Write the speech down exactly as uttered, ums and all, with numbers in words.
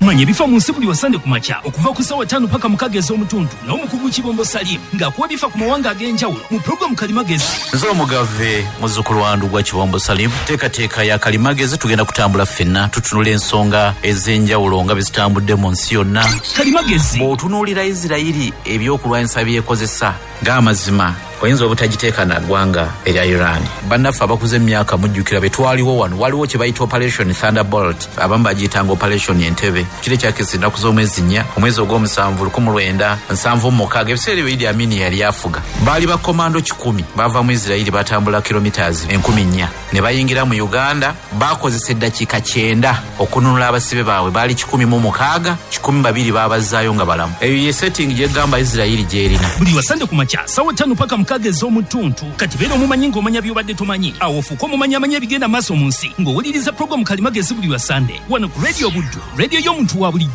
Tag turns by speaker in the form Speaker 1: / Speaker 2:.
Speaker 1: manya bifa mu nsi buli wasande ku makya okuva ku ssaawa ttaano paka mukagezi omutundu n'omukugu Kibombo Salim ng'akuwa bifa ku mawanga ag'enjawulo mu programu Kalimagezi.
Speaker 2: Nze omugave muzzukulu wa Ndugwa Kibombo Salim, teekateeka ya Kalimagezi tugenda kutambula ffenna tutunula ensonga ez'enjawulo nga bizitambudde mu nsi yonna.
Speaker 1: Kalimagezi
Speaker 2: bw'otunuulira Isirayiri ebyokulwanyisa byekozesa ng'amazima oyinza obutagiteeka na ggwanga erya Iran. Bannaffe abakuze emyaka mujjukira be twaliwo wano waliwo kye bayita Operation Thunderbolt, abamu bagiyitanga Operation Entebbe. Kiri kyakisa ennaku z'omwezi nnya omwezi ogw'omusanvu lukumi lwenda nsanvu mu mukaaga ebiseera ebyo Idi Amin yali afuga. Baali bakomando kikumi bava mu Isirayiri batambula kilometers enkumi nnya ne bayingira mu Uganda. Bakozesa eddakiika kyenda okununula abasibe baabwe baali kikumi mu mukaaga, kikumi babiri baabazaayo nga balamu. Eyo ye setting gyegamba Isirayiri gyerina.
Speaker 1: Buli wasande ku makya ssaawa ttaano paka mukagezi omutuntu kati beera omumanyi ng'omanya byobadde tomanyi. Awo ofuuka omumanyi amanya ebigenda maaso mu nsi ng'owuliriza programu Kalimagezi buli wasande wano ku Radio Buddu, radio y'omuntu wa buli